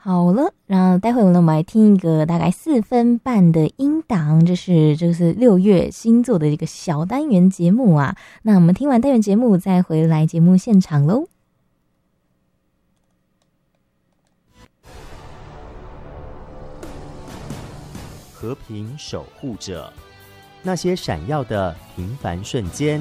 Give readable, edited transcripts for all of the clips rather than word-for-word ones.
好了，那待会呢，我们来听一个大概4分半的音档，这是6月星座的一个小单元节目啊。那我们听完单元节目，再回来节目现场喽。 和平守护者，那些闪耀的平凡瞬间。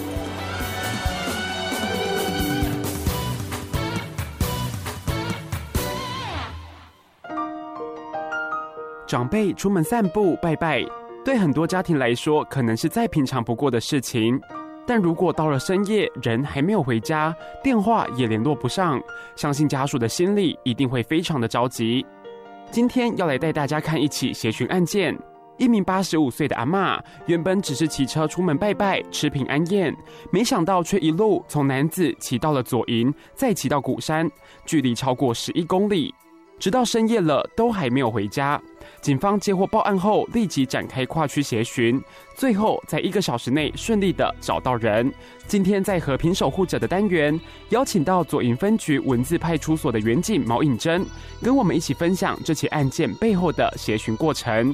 长辈出门散步拜拜，对很多家庭来说可能是再平常不过的事情，但如果到了深夜人还没有回家，电话也联络不上，相信家属的心里一定会非常的着急。今天要来带大家看一起协寻案件。一名85岁的阿嬷，原本只是骑车出门拜拜吃平安宴，没想到却一路从楠梓骑到了左营，再骑到鼓山，距离超过11公里，直到深夜了都还没有回家。警方接获报案后，立即展开跨区协寻，最后在1个小时内顺利的找到人。今天在和平守护者的单元，邀请到左营分局文字派出所的员警毛颖珍，跟我们一起分享这起案件背后的协寻过程。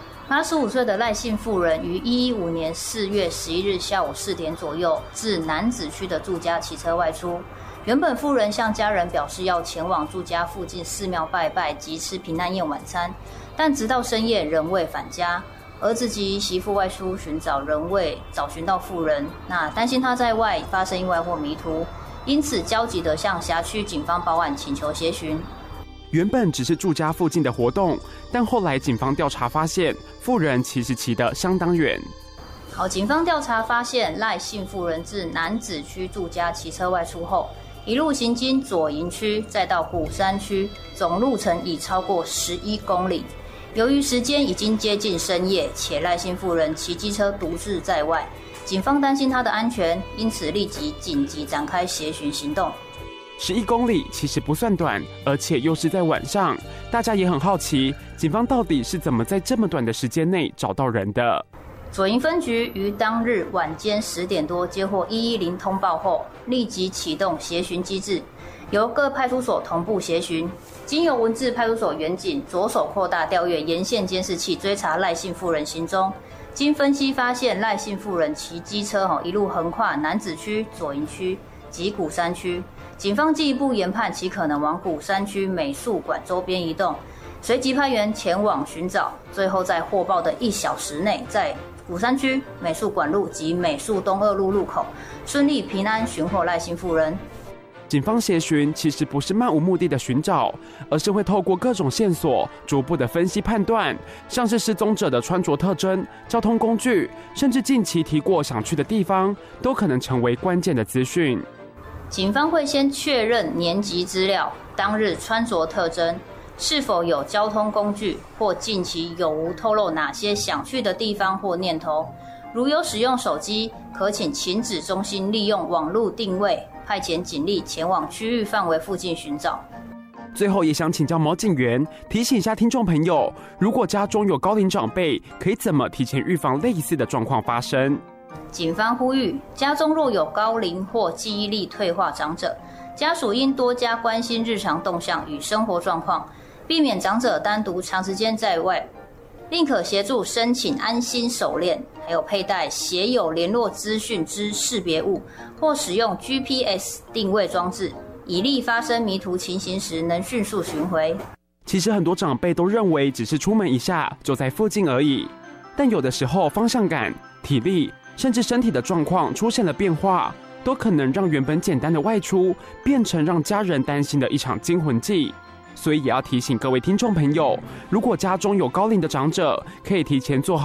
85岁的赖姓妇人于115年4月11日下午4点左右，自楠梓区的住家骑车外出。原本妇人向家人表示要前往住家附近寺庙拜拜及吃平安宴晚餐，但直到深夜仍未返家。儿子及媳妇外出寻找，仍未找寻到妇人，那担心她在外发生意外或迷途，因此焦急地向辖区警方报案，请求协寻。 原本只是住家附近的活动，但后来警方调查发现，妇人其实骑得相当远。 警方调查发现，赖姓妇人自楠梓区住家骑车外出后，一路行经左营区，再到鼓山区，总路程已超过11公里。由于时间已经接近深夜，且赖姓妇人骑机车独自在外，警方担心她的安全，因此立即紧急展开协寻行动。 11公里其实不算短，而且又是在晚上，大家也很好奇，警方到底是怎么在这么短的时间内找到人的。 左营分局于当日晚间10点多接获110通报后，立即启动协寻机制，由各派出所同步协寻。经由文字派出所员警着手扩大调阅沿线监视器，追查赖姓妇人行踪。经分析发现，赖姓妇人骑机车一路横跨楠梓区、左营区及鼓山区，警方进一步研判其可能往鼓山区美术馆周边移动，随即派员前往寻找，最后在获报的1小时内，在鼓山区美术馆路及美术东2路路口顺利平安寻获赖姓妇人。 警方协寻其实不是漫无目的的寻找，而是会透过各种线索逐步的分析判断，像是失踪者的穿着特征、交通工具，甚至近期提过想去的地方，都可能成为关键的资讯。 警方会先确认年级资料、当日穿着特征，是否有交通工具，或近期有无透露哪些想去的地方或念头。如有使用手机，可请勤指中心利用网络定位，派遣警力前往区域范围附近寻找。 最后也想请教毛警员，提醒一下听众朋友，如果家中有高龄长辈，可以怎么提前预防类似的状况发生？ 警方呼吁，家中若有高龄或记忆力退化长者，家属应多加关心日常动向与生活状况，避免长者单独长时间在外，另可协助申请安心手链，还有佩戴写有联络资讯之识别物，或使用 GPS 定位装置，以利发生迷途情形时能迅速寻回。 其实很多长辈都认为只是出门一下就在附近而已，但有的时候方向感、体力甚至身体的状况出现了变化，都可能让原本简单的外出变成让家人担心的一场惊魂记。所以也要提醒各位听众朋友，如果家中有高龄的长者，可以提前做好